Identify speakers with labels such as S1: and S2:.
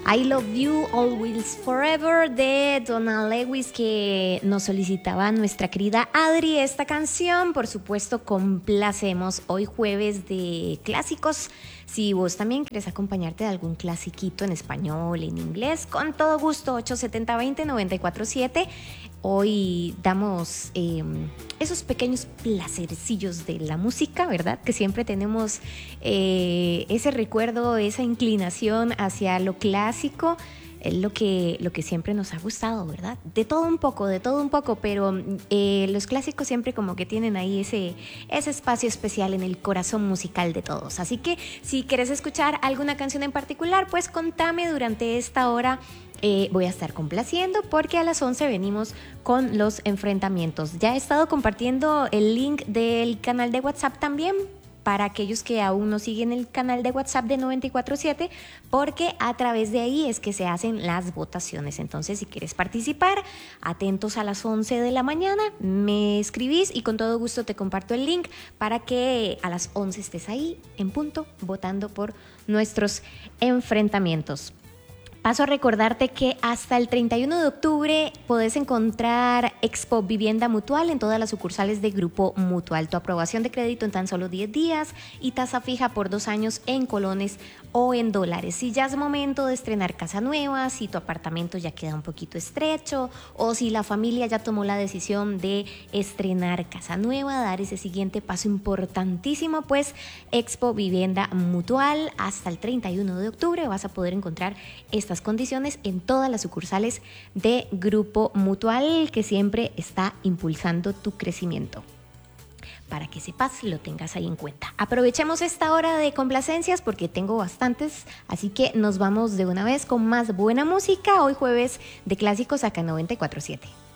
S1: I Love You, Always Forever de Donald Lewis, que nos solicitaba nuestra querida Adri. Esta canción, por supuesto, complacemos hoy jueves de clásicos. Si vos también querés acompañarte de algún clasiquito en español, en inglés, con todo gusto, 870-20-947. Hoy damos esos pequeños placercillos de la música, ¿verdad? Que siempre tenemos ese recuerdo, esa inclinación hacia lo clásico, lo que siempre nos ha gustado, ¿verdad? De todo un poco, pero los clásicos siempre como que tienen ahí ese espacio especial en el corazón musical de todos. Así que si quieres escuchar alguna canción en particular, pues contame durante esta hora. Voy a estar complaciendo porque a las 11 venimos con los enfrentamientos. Ya he estado compartiendo el link del canal de WhatsApp también para aquellos que aún no siguen el canal de WhatsApp de 947, porque a través de ahí es que se hacen las votaciones. Entonces, si quieres participar, atentos a las 11 de la mañana, me escribís y con todo gusto te comparto el link para que a las 11 estés ahí en punto votando por nuestros enfrentamientos. Paso a recordarte que hasta el 31 de octubre podés encontrar Expo Vivienda Mutual en todas las sucursales de Grupo Mutual. Tu aprobación de crédito en tan solo 10 días y tasa fija por 2 años en colones o en dólares. Si ya es momento de estrenar casa nueva, si tu apartamento ya queda un poquito estrecho o si la familia ya tomó la decisión de estrenar casa nueva, dar ese siguiente paso importantísimo, pues Expo Vivienda Mutual hasta el 31 de octubre vas a poder encontrar estas condiciones en todas las sucursales de Grupo Mutual, que siempre está impulsando tu crecimiento. Para que sepas, lo tengas ahí en cuenta. Aprovechemos esta hora de complacencias porque tengo bastantes, así que nos vamos de una vez con más buena música hoy jueves de clásicos acá en 94.7.